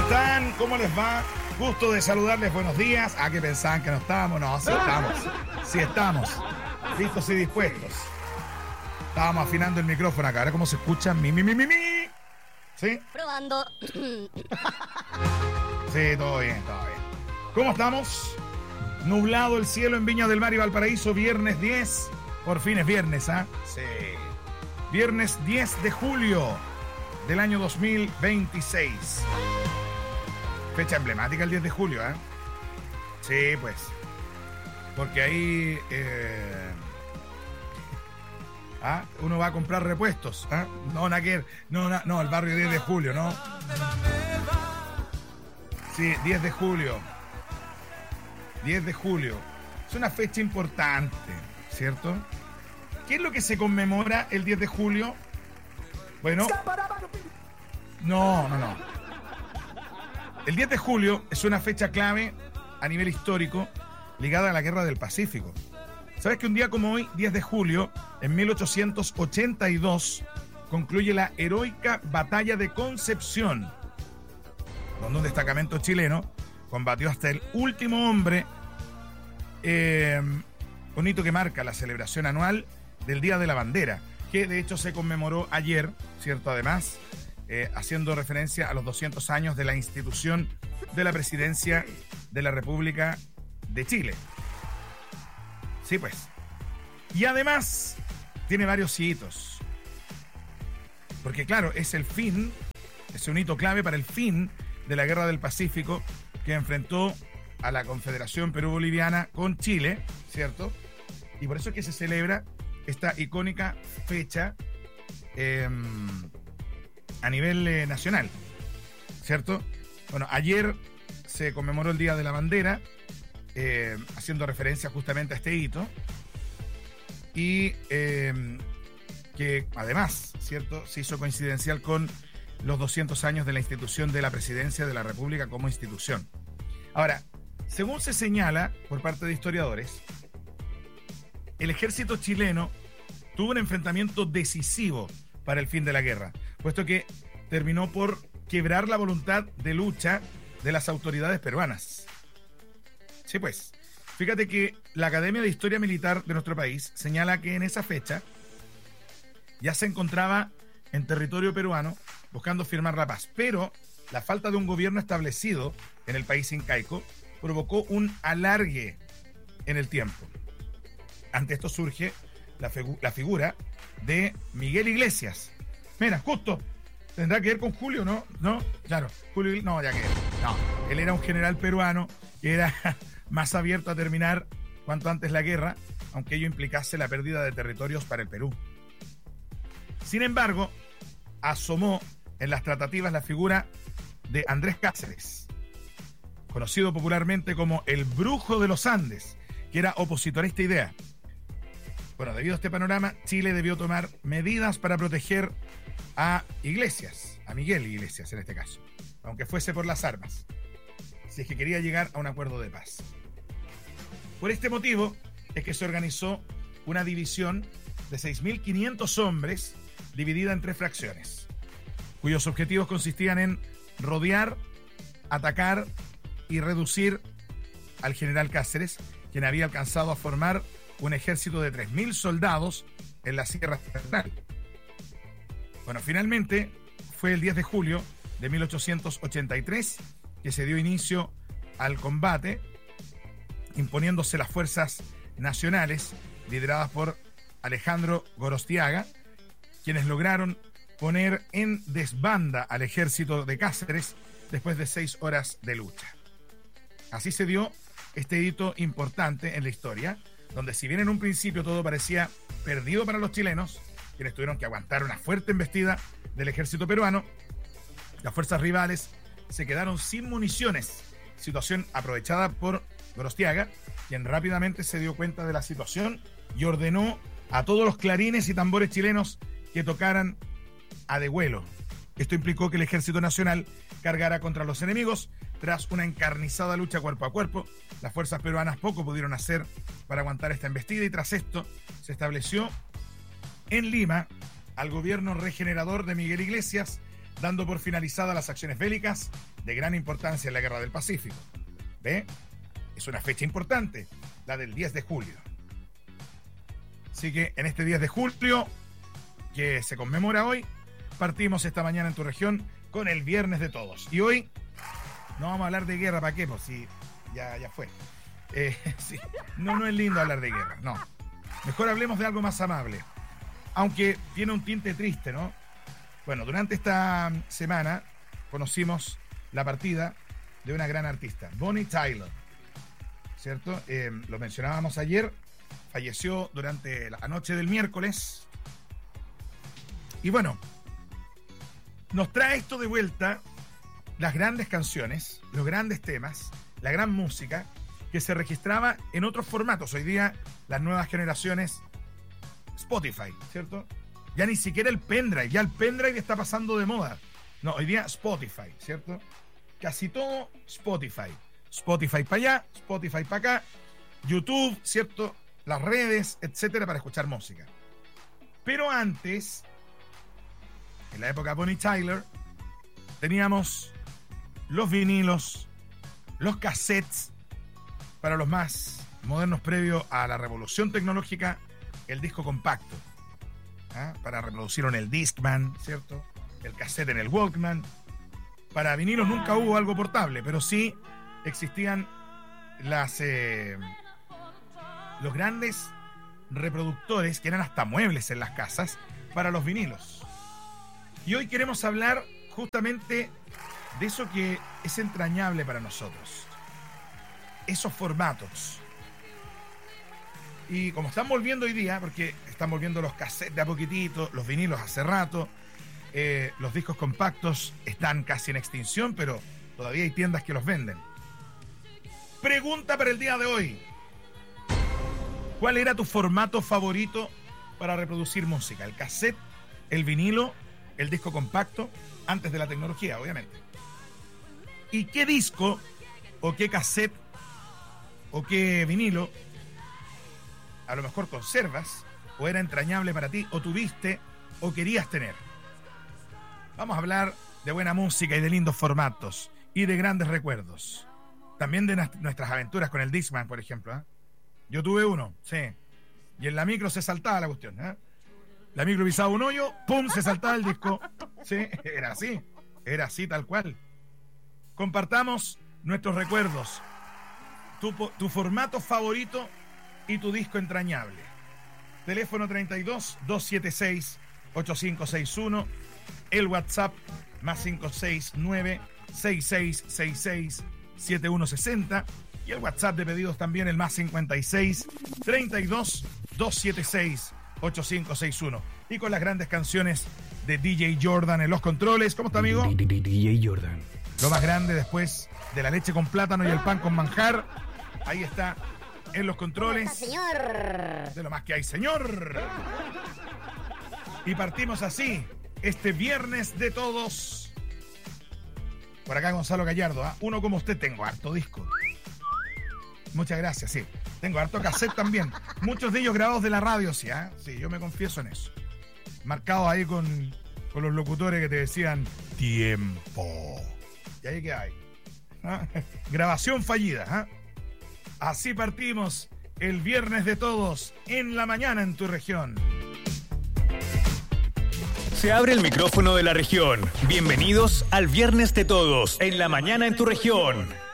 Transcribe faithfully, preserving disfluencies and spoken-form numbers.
están? ¿Cómo les va? Gusto de saludarles, buenos días. ¿A qué pensaban que no estábamos? No, sí estamos. Sí estamos. Listos y dispuestos. Estábamos afinando el micrófono acá. Ahora cómo se escucha. Mi, mi, mi, mi, mi. ¿Sí? Probando. Sí, todo bien, todo bien. ¿Cómo estamos? Nublado el cielo en Viña del Mar y Valparaíso, viernes diez. Por fin es viernes, ¿ah? ¿eh? Sí. Viernes diez de julio del año dos mil veintiséis. Fecha emblemática el diez de julio, ¿eh? Sí, pues. Porque ahí eh... ¿ah? Uno va a comprar repuestos. ¿Ah? No, Naquer, no, no, no, el barrio diez de julio, ¿no? Sí, diez de julio. diez de julio. Es una fecha importante, ¿cierto? ¿Qué es lo que se conmemora el diez de julio? Bueno, no, no, no. El diez de julio es una fecha clave a nivel histórico ligada a la Guerra del Pacífico. ¿Sabes que un día como hoy, diez de julio, en mil ochocientos ochenta y dos, concluye la heroica Batalla de Concepción, donde un destacamento chileno combatió hasta el último hombre, eh, un hito que marca la celebración anual del Día de la Bandera, que de hecho se conmemoró ayer, ¿cierto? Además, eh, haciendo referencia a los doscientos años de la institución de la Presidencia de la República de Chile. Sí, pues. Y además, tiene varios hitos. Porque claro, es el fin, es un hito clave para el fin de la Guerra del Pacífico que enfrentó a la Confederación Perú-Boliviana con Chile, ¿cierto? Y por eso es que se celebra esta icónica fecha eh, a nivel eh, nacional, ¿cierto? Bueno, ayer se conmemoró el Día de la Bandera, eh, haciendo referencia justamente a este hito, y eh, que además, ¿cierto?, se hizo coincidencial con los doscientos años de la institución de la Presidencia de la República como institución. Ahora, según se señala por parte de historiadores, el ejército chileno tuvo un enfrentamiento decisivo para el fin de la guerra, puesto que terminó por quebrar la voluntad de lucha de las autoridades peruanas. Sí, pues, fíjate que la Academia de Historia Militar de nuestro país señala que en esa fecha ya se encontraba en territorio peruano buscando firmar la paz, pero la falta de un gobierno establecido en el país incaico provocó un alargue en el tiempo. Ante esto surge la, figu- la figura de Miguel Iglesias. Mira, justo, tendrá que ver con Julio, ¿no? No, claro, Julio, no, ya que no, él era un general peruano que era más abierto a terminar cuanto antes la guerra, aunque ello implicase la pérdida de territorios para el Perú. Sin embargo, asomó en las tratativas la figura de Andrés Cáceres, conocido popularmente como el Brujo de los Andes, que era opositor a esta idea. Bueno, debido a este panorama, Chile debió tomar medidas para proteger a Iglesias, a Miguel Iglesias en este caso, aunque fuese por las armas, si es que quería llegar a un acuerdo de paz. Por este motivo es que se organizó una división de seis mil quinientos hombres dividida en tres fracciones, cuyos objetivos consistían en rodear, atacar y reducir al general Cáceres, quien había alcanzado a formar un ejército de tres mil soldados en la Sierra Central. Bueno, finalmente fue el diez de julio de mil ochocientos ochenta y tres que se dio inicio al combate, imponiéndose las fuerzas nacionales lideradas por Alejandro Gorostiaga, quienes lograron poner en desbanda al ejército de Cáceres después de seis horas de lucha. Así se dio este hito importante en la historia, donde si bien en un principio todo parecía perdido para los chilenos, quienes tuvieron que aguantar una fuerte embestida del ejército peruano, las fuerzas rivales se quedaron sin municiones, situación aprovechada por Gorostiaga, quien rápidamente se dio cuenta de la situación y ordenó a todos los clarines y tambores chilenos que tocaran a degüelo. Esto implicó que el Ejército Nacional cargara contra los enemigos. Tras una encarnizada lucha cuerpo a cuerpo, las fuerzas peruanas poco pudieron hacer para aguantar esta embestida y tras esto se estableció en Lima al gobierno regenerador de Miguel Iglesias, dando por finalizadas las acciones bélicas de gran importancia en la Guerra del Pacífico. ¿Ve? Es una fecha importante, la del diez de julio. Así que en este diez de julio, que se conmemora hoy, partimos esta mañana en tu región con el Viernes de Todos. Y hoy no vamos a hablar de guerra, ¿para qué? Pues sí, ya, ya fue. Eh, sí. No, no es lindo hablar de guerra, no. Mejor hablemos de algo más amable. Aunque tiene un tinte triste, ¿no? Bueno, durante esta semana conocimos la partida de una gran artista, Bonnie Tyler, ¿cierto? Eh, lo mencionábamos ayer, falleció durante la noche del miércoles. Y bueno, nos trae esto de vuelta las grandes canciones, los grandes temas, la gran música que se registraba en otros formatos. Hoy día las nuevas generaciones, Spotify, ¿cierto? Ya ni siquiera el pendrive, ya el pendrive está pasando de moda. No, hoy día Spotify, ¿cierto? Casi todo Spotify. Spotify para allá, Spotify para acá, YouTube, ¿cierto? Las redes, etcétera, para escuchar música. Pero antes, en la época de Bonnie Tyler, teníamos los vinilos, los cassettes, para los más modernos previo a la revolución tecnológica, el disco compacto. ¿Ah? Para reproducir en el Discman, ¿cierto? El cassette en el Walkman. Para vinilos nunca hubo algo portable, pero sí existían las eh, los grandes reproductores que eran hasta muebles en las casas para los vinilos. Y hoy queremos hablar justamente de eso que es entrañable para nosotros. Esos formatos. Y como están volviendo hoy día, porque están volviendo los cassettes de a poquitito, los vinilos hace rato, eh, los discos compactos están casi en extinción, pero todavía hay tiendas que los venden. Pregunta para el día de hoy: ¿cuál era tu formato favorito para reproducir música? ¿El cassette, el vinilo, el disco compacto? Antes de la tecnología, obviamente. ¿Y qué disco o qué cassette o qué vinilo a lo mejor conservas o era entrañable para ti o tuviste o querías tener? Vamos a hablar de buena música y de lindos formatos y de grandes recuerdos. También de nuestras aventuras con el Discman, por ejemplo. ¿eh? Yo tuve uno, sí. Y en la micro se saltaba la cuestión. ¿eh? La micro pisaba un hoyo, ¡pum!, se saltaba el disco. Sí, era así. Era así, tal cual. Compartamos nuestros recuerdos. Tu, tu formato favorito y tu disco entrañable. Teléfono treinta y dos, doscientos setenta y seis, ochenta y cinco sesenta y uno. El WhatsApp más cinco seis nueve, seis seis seis seis, siete uno seis cero. Y el WhatsApp de pedidos también, el más cincuenta y seis, treinta y dos, doscientos setenta y seis, ochenta y cinco sesenta y uno. Y con las grandes canciones de D J Jordan en los controles. ¿Cómo está, amigo? D J Jordan. Lo más grande después de la leche con plátano y el pan con manjar. Ahí está, en los controles. Señor. De lo más que hay, señor. Y partimos así, este Viernes de Todos. Por acá Gonzalo Gallardo, ¿eh? Uno como usted, tengo harto disco. Muchas gracias, sí. Tengo harto cassette también. Muchos de ellos grabados de la radio, sí, ¿eh? Sí, yo me confieso en eso. Marcados ahí con, con los locutores que te decían tiempo. Y ahí que hay. ¿Ah? Grabación fallida, ¿ah? ¿eh? Así partimos el Viernes de Todos en la mañana en tu región. Se abre el micrófono de la región. Bienvenidos al Viernes de Todos en la mañana en tu región.